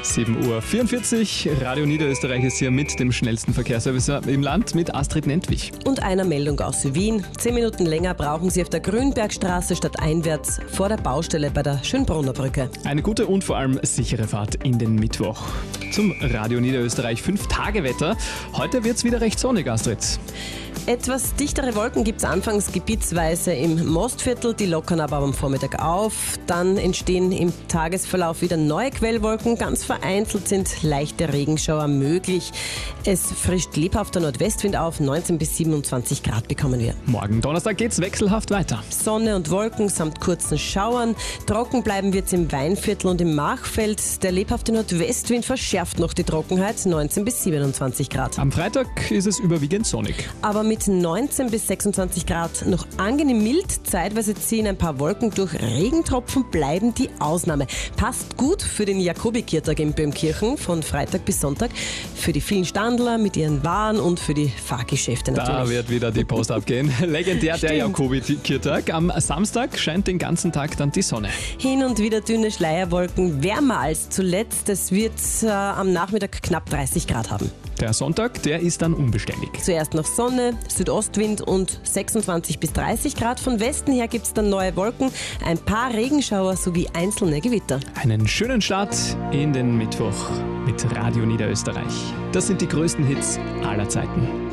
7:44 Uhr. Radio Niederösterreich ist hier mit dem schnellsten Verkehrsservice im Land mit Astrid Nentwich. Und einer Meldung aus Wien. 10 Minuten länger brauchen Sie auf der Grünbergstraße stadteinwärts vor der Baustelle bei der Schönbrunner Brücke. Eine gute und vor allem sichere Fahrt in den Mittwoch. Zum Radio Niederösterreich 5-Tage-Wetter. Heute wird es wieder recht sonnig, Astrid. Etwas dichtere Wolken gibt es anfangs gebietsweise im Mostviertel, die lockern aber am Vormittag auf. Dann entstehen im Tagesverlauf wieder neue Quellwolken. Ganz vereinzelt sind leichte Regenschauer möglich. Es frischt lebhafter Nordwestwind auf, 19 bis 27 Grad bekommen wir. Morgen Donnerstag geht's wechselhaft weiter. Sonne und Wolken samt kurzen Schauern. Trocken bleiben wird's im Weinviertel und im Machfeld. Der lebhafte Nordwestwind verschärft noch die Trockenheit, 19 bis 27 Grad. Am Freitag ist es überwiegend sonnig. Aber mit 19 bis 26 Grad noch angenehm mild. Zeitweise ziehen ein paar Wolken durch. Regentropfen bleiben die Ausnahme. Passt gut für den Jakobikirtag in Böhmkirchen von Freitag bis Sonntag. Für die vielen Standler mit ihren Waren und für die Fahrgeschäfte natürlich. Da wird wieder die Post abgehen. Legendär der Jakobikirtag. Am Samstag scheint den ganzen Tag dann die Sonne. Hin und wieder dünne Schleierwolken, wärmer als zuletzt. Es wird am Nachmittag knapp 30 Grad haben. Der Sonntag, der ist dann unbeständig. Zuerst noch Sonne, Südostwind und 26 bis 30 Grad. Von Westen her gibt es dann neue Wolken, ein paar Regenschauer sowie einzelne Gewitter. Einen schönen Start in den Mittwoch mit Radio Niederösterreich. Das sind die größten Hits aller Zeiten.